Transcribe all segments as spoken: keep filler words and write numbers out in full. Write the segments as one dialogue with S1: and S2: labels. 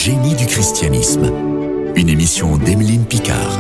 S1: génie du christianisme. Une émission d'Emeline Picard.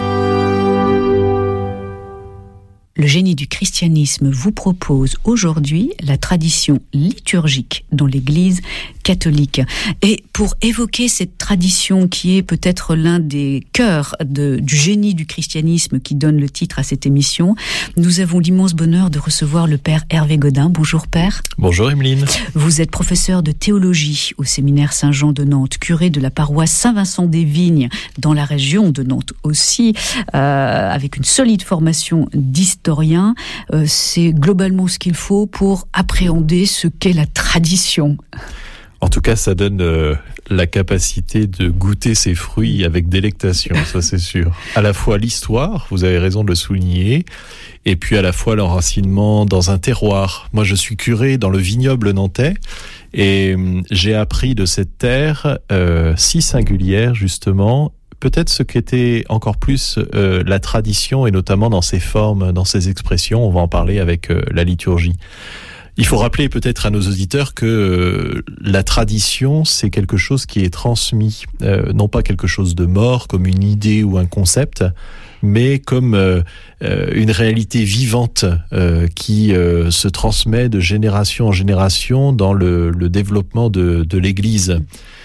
S2: Le génie du christianisme vous propose aujourd'hui la tradition liturgique dans l'Église catholique. Et pour évoquer cette tradition qui est peut-être l'un des cœurs de, du génie du christianisme qui donne le titre à cette émission, nous avons l'immense bonheur de recevoir le Père Hervé Godin. Bonjour Père.
S3: Bonjour Emeline.
S2: Vous êtes professeur de théologie au séminaire Saint-Jean de Nantes, curé de la paroisse Saint-Vincent-des-Vignes dans la région de Nantes aussi, euh, avec une solide formation d'historien. Euh, c'est globalement ce qu'il faut pour appréhender ce qu'est la tradition.
S3: En tout cas, ça donne euh, la capacité de goûter ses fruits avec délectation, ça c'est sûr. À la fois l'histoire, vous avez raison de le souligner, et puis à la fois l'enracinement dans un terroir. Moi, je suis curé dans le vignoble nantais, et euh, j'ai appris de cette terre euh, si singulière, justement, peut-être ce qu'était encore plus euh, la tradition, et notamment dans ses formes, dans ses expressions. On va en parler avec euh, la liturgie. Il faut rappeler peut-être à nos auditeurs que euh, la tradition, c'est quelque chose qui est transmis, euh, non pas quelque chose de mort, comme une idée ou un concept, mais comme euh, euh, une réalité vivante euh, qui euh, se transmet de génération en génération dans le, le développement de, de l'Église.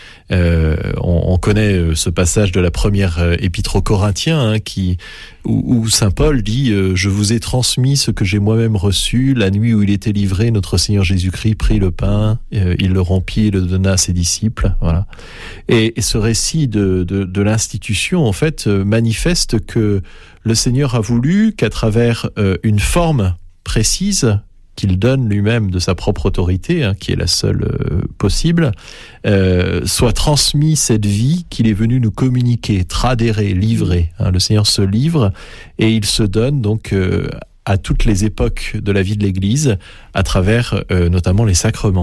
S3: Euh, on, on connaît ce passage de la première épître aux Corinthiens, hein, qui, où, où saint Paul dit euh, « Je vous ai transmis ce que j'ai moi-même reçu, la nuit où il était livré, notre Seigneur Jésus-Christ prit le pain, euh, il le rompit et le donna à ses disciples. » Voilà. Et, et ce récit de, de, de l'institution, en fait, euh, manifeste que le Seigneur a voulu qu'à travers euh, une forme précise, qu'il donne lui-même de sa propre autorité, hein, qui est la seule euh, possible, euh, soit transmis cette vie qu'il est venu nous communiquer, tradérer, livrer. Hein. Le Seigneur se livre et il se donne donc euh, à toutes les époques de la vie de l'Église, à travers euh, notamment les sacrements.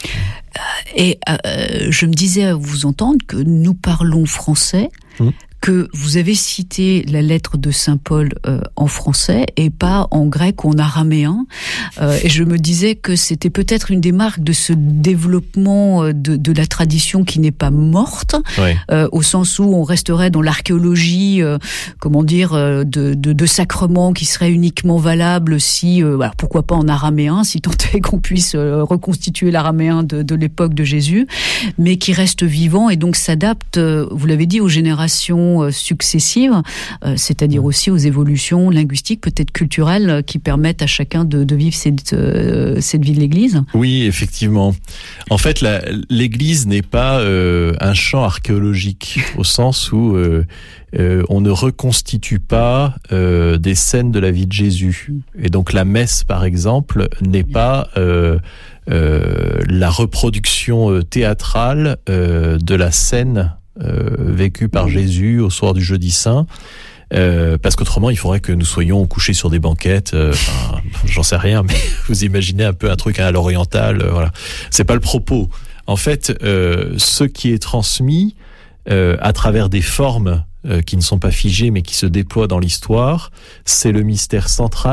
S2: Et euh, je me disais à vous entendre que nous parlons français, mmh. que vous avez cité la lettre de saint Paul euh, en français et pas en grec ou en araméen. Euh, et je me disais que c'était peut-être une des marques de ce développement de, de la tradition qui n'est pas morte, oui. euh, au sens où on resterait dans l'archéologie, euh, comment dire, euh, de, de, de sacrements qui seraient uniquement valables si, euh, alors pourquoi pas en araméen, si tant est qu'on puisse euh, reconstituer l'araméen de, de l'époque de Jésus, mais qui reste vivant et donc s'adapte, euh, vous l'avez dit, aux générations successives, euh, c'est-à-dire aussi aux évolutions linguistiques, peut-être culturelles, euh, qui permettent à chacun de, de vivre cette, euh, cette vie de l'Église.
S3: Oui, effectivement. En fait, la, l'Église n'est pas euh, un champ archéologique, au sens où euh, euh, on ne reconstitue pas euh, des scènes de la vie de Jésus. Et donc la messe, par exemple, n'est pas euh, euh, la reproduction théâtrale euh, de la scène Euh, vécu par Jésus au soir du jeudi saint, euh, parce qu'autrement il faudrait que nous soyons couchés sur des banquettes, euh, enfin, j'en sais rien, mais vous imaginez un peu un truc à l'oriental, euh, voilà. C'est pas le propos. En fait, euh, ce qui est transmis euh, à travers des formes euh, qui ne sont pas figées mais qui se déploient dans l'histoire, c'est le mystère central